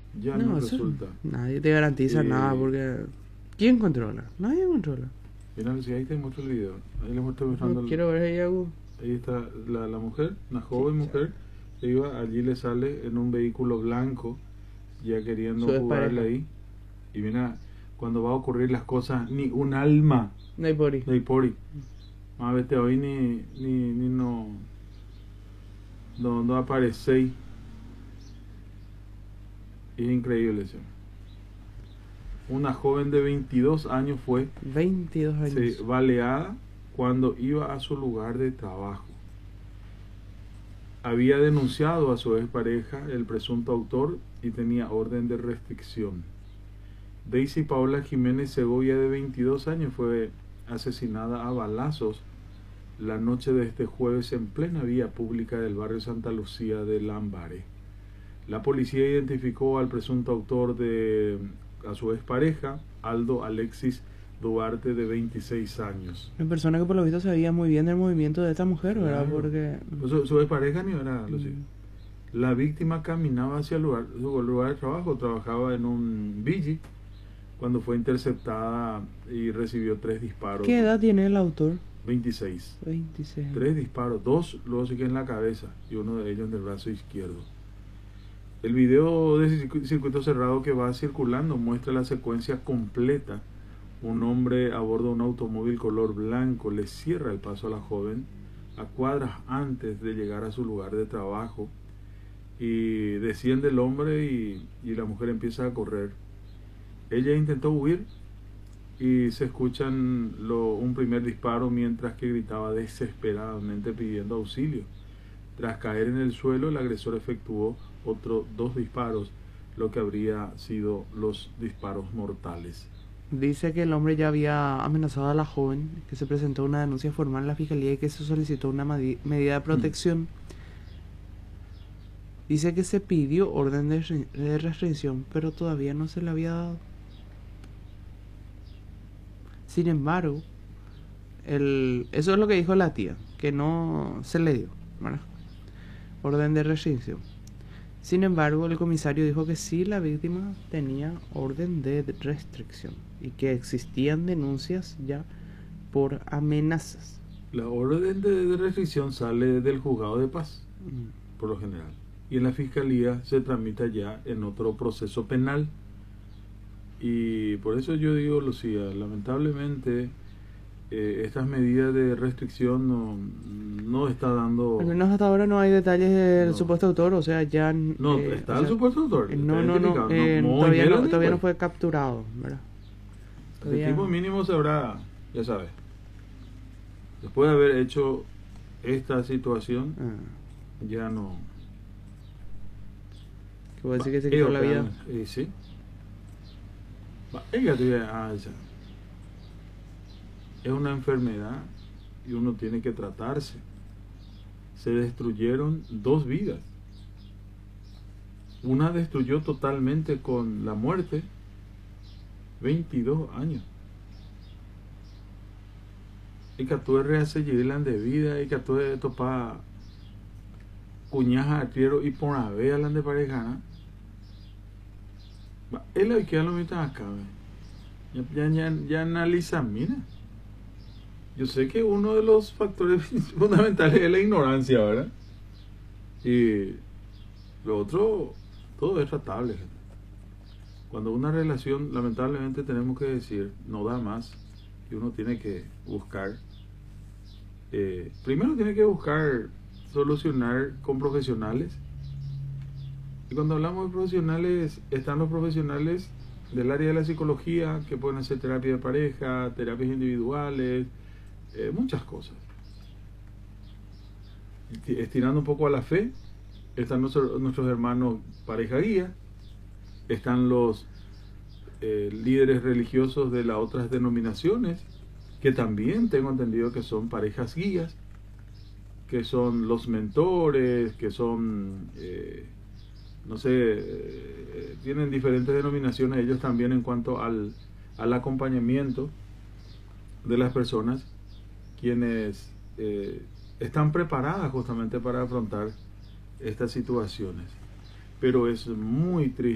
ya no No, eso resulta. nadie te garantiza nada Eh, porque... ¿Quién controla? Nadie controla. Mira, si ahí te muestro el video. Ahí le estoy No mostrando. quiero ver ahí algo. Ahí está la mujer, una Sí, joven ya. mujer que iba, allí le sale en un vehículo blanco, ya Su queriendo jugarle expareja. ahí. Y mira, cuando va a ocurrir las cosas, ni un alma No hay por ahí. de Ipori. Más vete hoy ni no aparecéis. Es increíble eso. Una joven de 22 años fue 22 años. baleada cuando iba a su lugar de trabajo. Había denunciado a su expareja, el presunto autor, y tenía orden de restricción. Daisy Paola Jiménez Segovia, de 22 años, fue asesinada a balazos la noche de este jueves en plena vía pública del barrio Santa Lucía de Lambaré. La policía identificó al presunto autor a su expareja, Aldo Alexis Duarte, de 26 años. Una persona que por lo visto sabía muy bien del movimiento de esta mujer, ¿verdad? Claro. Porque... Pues su expareja ni era, Lucía. La víctima caminaba hacia su lugar de trabajo, trabajaba en un Vigi, cuando fue interceptada y recibió 3 disparos. ¿Qué edad tiene el autor? 26. 26. 3 disparos, 2 luego sí que en la cabeza y uno de ellos en el brazo izquierdo. El video de circuito cerrado que va circulando muestra la secuencia completa. Un hombre a bordo de un automóvil color blanco le cierra el paso a la joven a cuadras antes de llegar a su lugar de trabajo, y desciende el hombre y la mujer empieza a correr. Ella intentó huir y se escuchan un primer disparo mientras que gritaba desesperadamente pidiendo auxilio. Tras caer en el suelo, el agresor efectuó otros 2 disparos, lo que habría sido los disparos mortales. Dice que el hombre ya había amenazado a la joven, que se presentó una denuncia formal en la fiscalía y que se solicitó una medida de protección. Dice que se pidió orden de restricción, pero todavía no se le había dado. Sin embargo, eso es lo que dijo la tía, que no se le dio, ¿verdad? Orden de restricción. Sin embargo, el comisario dijo que sí, la víctima tenía orden de restricción y que existían denuncias ya por amenazas. La orden de restricción sale del juzgado de paz, por lo general, y en la fiscalía se tramita ya en otro proceso penal. Y por eso yo digo, Lucía, lamentablemente estas medidas de restricción no está dando... Al menos hasta ahora no hay detalles del No. supuesto autor, o sea, ya... No, está o el sea, supuesto autor. no, está identificado. todavía no fue capturado, ¿verdad? El tipo mínimo se habrá, ya sabes, después de haber hecho esta situación, ya no... Que puede decir que se quitó la vida. Sí. Ella es una enfermedad y uno tiene que tratarse. Se destruyeron 2 vidas. Una destruyó totalmente con la muerte, 22 años. Y que tú rehacer de vida, y que tú topar cuñaja artiero y por una vez de pareja. Él hay que lo mismo acá. Ya analiza, mira. Yo sé que uno de los factores fundamentales es la ignorancia, ¿verdad? Y lo otro, todo es tratable, gente. Cuando una relación, lamentablemente tenemos que decir, no da más, y uno tiene que buscar, primero tiene que buscar solucionar con profesionales. Y cuando hablamos de profesionales, están los profesionales del área de la psicología, que pueden hacer terapia de pareja, terapias individuales, muchas cosas. Estirando un poco a la fe, están nuestros hermanos pareja guía, están los líderes religiosos de las otras denominaciones, que también tengo entendido que son parejas guías, que son los mentores, que son, no sé, tienen diferentes denominaciones ellos también en cuanto al acompañamiento de las personas, quienes están preparadas justamente para afrontar estas situaciones. Pero es muy triste